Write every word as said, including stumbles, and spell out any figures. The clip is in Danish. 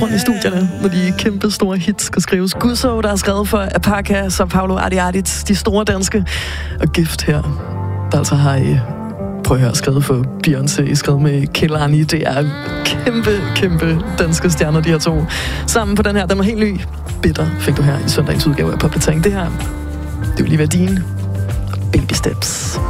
baggrund i studierne, når de kæmpe store hits skal skrives. Guzzo, der er skrevet for Apaka, så Paolo Ardiardic, de store danske, og Gift her, der altså har I, prøv at høre, skrevet for Beyoncé, skrevet med Kehlani. Det er kæmpe, kæmpe danske stjerner, de her to. Sammen på den her, den var helt ny. Bitter fik du her i søndagens udgave af Pop Tank. Det her, det vil lige være din Baby Steps.